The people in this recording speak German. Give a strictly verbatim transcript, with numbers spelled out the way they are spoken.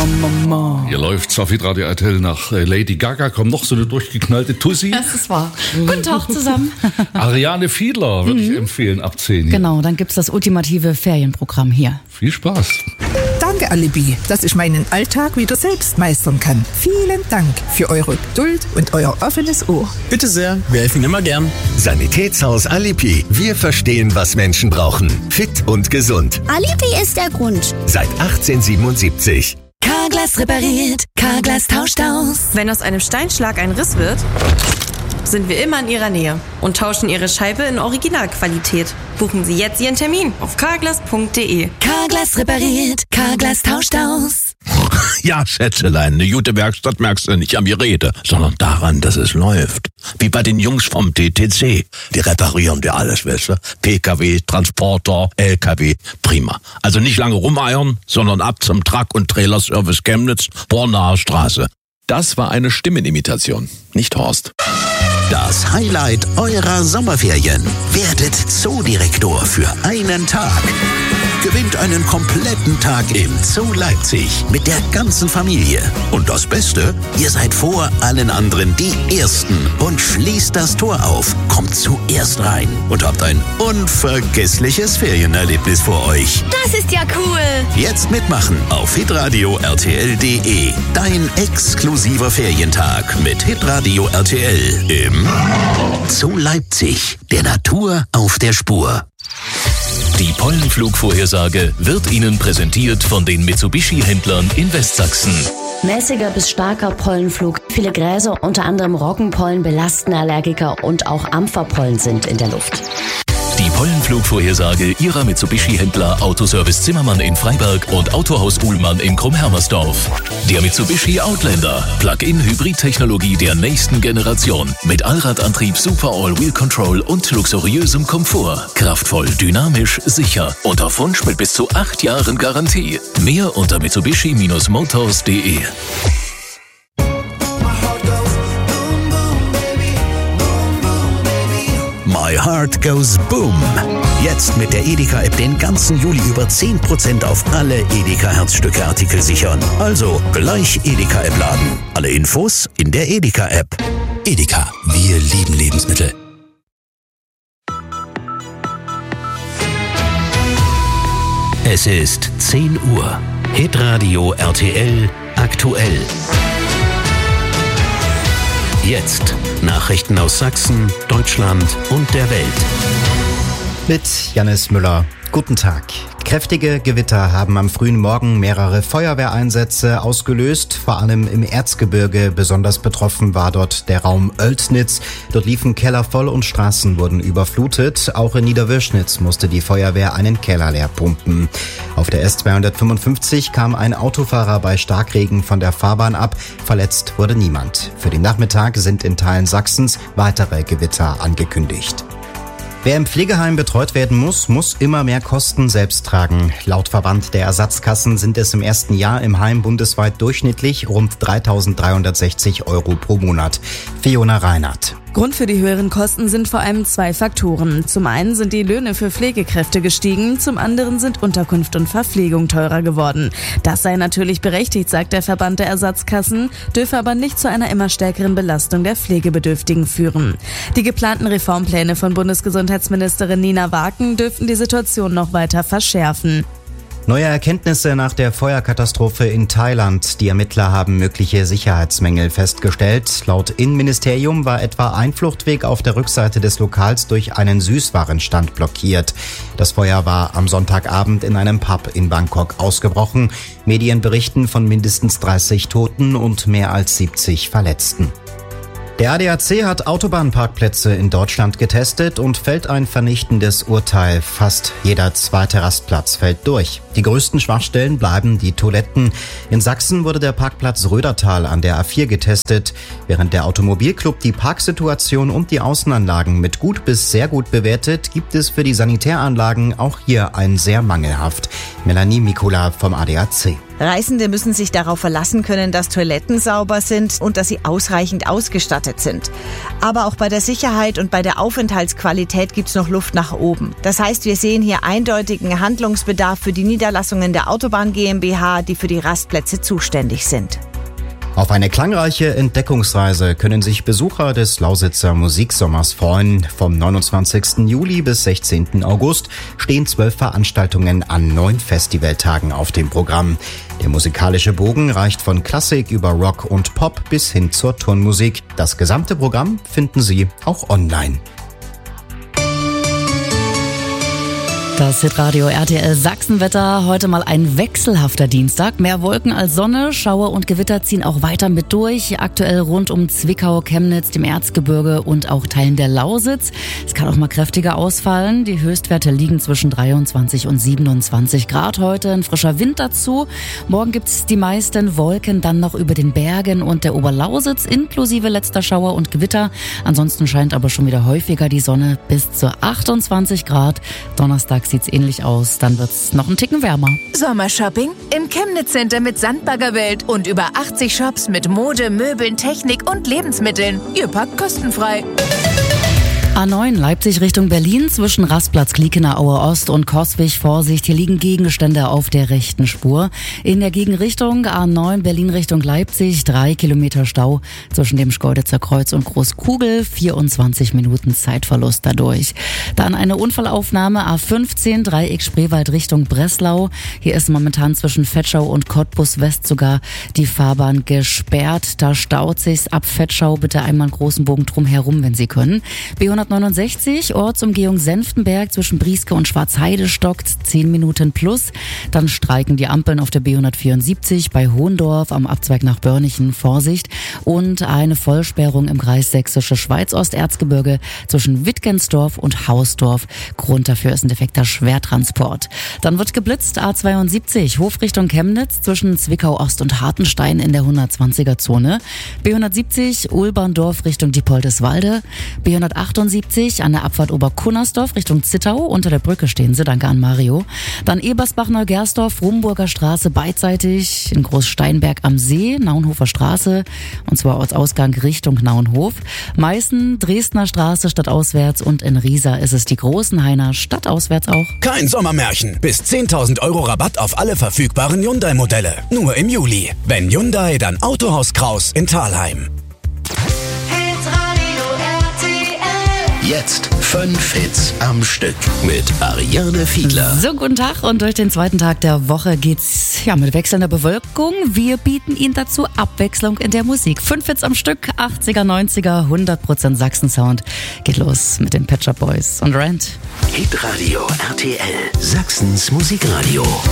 Mama. Hier läuft's auf Hitradio R T L nach Lady Gaga. Kommt noch so eine durchgeknallte Tussi. Das ist wahr. Guten Tag zusammen. Ariane Fiedler würde mhm. ich empfehlen, ab zehn. Genau, dann gibt's das ultimative Ferienprogramm hier. Viel Spaß. Danke, Alibi, dass ich meinen Alltag wieder selbst meistern kann. Vielen Dank für eure Geduld und euer offenes Ohr. Bitte sehr, wir helfen immer gern. Sanitätshaus Alibi. Wir verstehen, was Menschen brauchen. Fit und gesund. Alibi ist der Grund. Seit achtzehnhundertsiebenundsiebzig. Carglass repariert, Carglass tauscht aus. Wenn aus einem Steinschlag ein Riss wird, sind wir immer in Ihrer Nähe und tauschen Ihre Scheibe in Originalqualität. Buchen Sie jetzt Ihren Termin auf carglass punkt de. Carglass repariert, Carglass tauscht aus. Ja, Schätzelein, eine gute Werkstatt merkst du nicht am Gerede, sondern daran, dass es läuft. Wie bei den Jungs vom T T C. Die reparieren dir alles, weißt du? P K W, Transporter, L K W, prima. Also nicht lange rumeiern, sondern ab zum Truck- und Trailerservice Chemnitz, Bornaer Straße. Das war eine Stimmenimitation, nicht Horst. Das Highlight eurer Sommerferien. Werdet Zoodirektor für einen Tag. Gewinnt einen kompletten Tag im Zoo Leipzig mit der ganzen Familie. Und das Beste, ihr seid vor allen anderen die Ersten und schließt das Tor auf, kommt zuerst rein und habt ein unvergessliches Ferienerlebnis vor euch. Das ist ja cool. Jetzt mitmachen auf hitradio R T L punkt de. Dein exklusiver Ferientag mit Hitradio R T L im Zoo Leipzig. Der Natur auf der Spur. Die Pollenflugvorhersage wird Ihnen präsentiert von den Mitsubishi-Händlern in Westsachsen. Mäßiger bis starker Pollenflug. Viele Gräser, unter anderem Roggenpollen, belasten Allergiker und auch Ampferpollen sind in der Luft. Die Pollenflugvorhersage Ihrer Mitsubishi-Händler Autoservice Zimmermann in Freiberg und Autohaus Uhlmann in Krumm-Hermersdorf. Der Mitsubishi Outlander. Plug-in-Hybrid-Technologie der nächsten Generation. Mit Allradantrieb, Super All-Wheel Control und luxuriösem Komfort. Kraftvoll, dynamisch, sicher. Und auf Wunsch mit bis zu acht Jahren Garantie. Mehr unter mitsubishi Bindestrich motors punkt de. My Heart Goes Boom. Jetzt mit der Edeka-App den ganzen Juli über zehn Prozent auf alle Edeka-Herzstücke-Artikel sichern. Also gleich Edeka-App laden. Alle Infos in der Edeka-App. Edeka, wir lieben Lebensmittel. Es ist zehn Uhr. Hitradio R T L aktuell. Jetzt Nachrichten aus Sachsen, Deutschland und der Welt. Mit Jannis Müller. Guten Tag. Kräftige Gewitter haben am frühen Morgen mehrere Feuerwehreinsätze ausgelöst. Vor allem im Erzgebirge. Besonders betroffen war dort der Raum Oelsnitz. Dort liefen Keller voll und Straßen wurden überflutet. Auch in Niederwürschnitz musste die Feuerwehr einen Keller leer pumpen. Auf der S zweihundertfünfundfünfzig kam ein Autofahrer bei Starkregen von der Fahrbahn ab. Verletzt wurde niemand. Für den Nachmittag sind in Teilen Sachsens weitere Gewitter angekündigt. Wer im Pflegeheim betreut werden muss, muss immer mehr Kosten selbst tragen. Laut Verband der Ersatzkassen sind es im ersten Jahr im Heim bundesweit durchschnittlich rund dreitausenddreihundertsechzig Euro pro Monat. Fiona Reinhardt. Grund für die höheren Kosten sind vor allem zwei Faktoren. Zum einen sind die Löhne für Pflegekräfte gestiegen, zum anderen sind Unterkunft und Verpflegung teurer geworden. Das sei natürlich berechtigt, sagt der Verband der Ersatzkassen, dürfe aber nicht zu einer immer stärkeren Belastung der Pflegebedürftigen führen. Die geplanten Reformpläne von Bundesgesundheitsministerin Nina Waken dürften die Situation noch weiter verschärfen. Neue Erkenntnisse nach der Feuerkatastrophe in Thailand. Die Ermittler haben mögliche Sicherheitsmängel festgestellt. Laut Innenministerium war etwa ein Fluchtweg auf der Rückseite des Lokals durch einen Süßwarenstand blockiert. Das Feuer war am Sonntagabend in einem Pub in Bangkok ausgebrochen. Medien berichten von mindestens dreißig Toten und mehr als siebzig Verletzten. Der A D A C hat Autobahnparkplätze in Deutschland getestet und fällt ein vernichtendes Urteil. Fast jeder zweite Rastplatz fällt durch. Die größten Schwachstellen bleiben die Toiletten. In Sachsen wurde der Parkplatz Rödertal an der A vier getestet. Während der Automobilclub die Parksituation und die Außenanlagen mit gut bis sehr gut bewertet, gibt es für die Sanitäranlagen auch hier ein sehr mangelhaft. Melanie Mikula vom A D A C. Reisende müssen sich darauf verlassen können, dass Toiletten sauber sind und dass sie ausreichend ausgestattet sind. Aber auch bei der Sicherheit und bei der Aufenthaltsqualität gibt es noch Luft nach oben. Das heißt, wir sehen hier eindeutigen Handlungsbedarf für die Niederlassungen der Autobahn GmbH, die für die Rastplätze zuständig sind. Auf eine klangreiche Entdeckungsreise können sich Besucher des Lausitzer Musiksommers freuen. Vom neunundzwanzigsten Juli bis sechzehnten August stehen zwölf Veranstaltungen an neun Festivaltagen auf dem Programm. Der musikalische Bogen reicht von Klassik über Rock und Pop bis hin zur Turnmusik. Das gesamte Programm finden Sie auch online. Das Hitradio R T L Sachsenwetter, heute mal ein wechselhafter Dienstag. Mehr Wolken als Sonne, Schauer und Gewitter ziehen auch weiter mit durch. Aktuell rund um Zwickau, Chemnitz, dem Erzgebirge und auch Teilen der Lausitz. Es kann auch mal kräftiger ausfallen. Die Höchstwerte liegen zwischen dreiundzwanzig und siebenundzwanzig Grad heute. Ein frischer Wind dazu. Morgen gibt's die meisten Wolken dann noch über den Bergen und der Oberlausitz, inklusive letzter Schauer und Gewitter. Ansonsten scheint aber schon wieder häufiger die Sonne bis zu achtundzwanzig Grad. Donnerstag sieht's ähnlich aus, dann wird's noch einen Ticken wärmer. Sommershopping im Chemnitz Center mit Sandbaggerwelt und über achtzig Shops mit Mode, Möbeln, Technik und Lebensmitteln. Ihr packt kostenfrei. A neun Leipzig Richtung Berlin zwischen Rastplatz Kliekener Aue Ost und Coswig. Vorsicht, hier liegen Gegenstände auf der rechten Spur. In der Gegenrichtung A neun Berlin Richtung Leipzig, drei Kilometer Stau zwischen dem Schkeuditzer Kreuz und Großkugel, vierundzwanzig Minuten Zeitverlust dadurch. Dann eine Unfallaufnahme A fünfzehn Dreieck Spreewald Richtung Breslau. Hier ist momentan zwischen Vetschau und Cottbus West sogar die Fahrbahn gesperrt. Da staut sich's ab Vetschau. Bitte einmal einen großen Bogen drum herum, wenn Sie können. B hundertneunundsechzig, Ortsumgehung Senftenberg zwischen Brieske und Schwarzheide stockt, zehn Minuten plus. Dann streiken die Ampeln auf der B hundertvierundsiebzig bei Hohendorf am Abzweig nach Börnichen, Vorsicht. Und eine Vollsperrung im Kreis Sächsische Schweiz-Osterzgebirge zwischen Wittgensdorf und Hausdorf. Grund dafür ist ein defekter Schwertransport. Dann wird geblitzt A zweiundsiebzig, Hof Richtung Chemnitz zwischen Zwickau Ost und Hartenstein in der hundertzwanziger Zone. B hundertsiebzig, Ulberndorf Richtung Diepoldeswalde. B hundertachtundsiebzig an der Abfahrt Oberkunnersdorf Richtung Zittau. Unter der Brücke stehen sie, danke an Mario. Dann Ebersbach-Neugersdorf, Rumburger Straße beidseitig in Großsteinberg am See, Naunhofer Straße, und zwar Ortsausgang Richtung Naunhof. Meißen, Dresdner Straße stadtauswärts und in Riesa ist es die Großenhainer stadtauswärts auch. Kein Sommermärchen. Bis zehntausend Euro Rabatt auf alle verfügbaren Hyundai-Modelle. Nur im Juli. Wenn Hyundai, dann Autohaus Kraus in Thalheim. Jetzt fünf Hits am Stück mit Ariane Fiedler. So, guten Tag, und durch den zweiten Tag der Woche geht's ja mit wechselnder Bewölkung. Wir bieten Ihnen dazu Abwechslung in der Musik. Fünf Hits am Stück, achtziger, neunziger, hundert Prozent Sachsen-Sound. Geht los mit den Pet Shop Boys und Rent. Hitradio R T L, Sachsens Musikradio.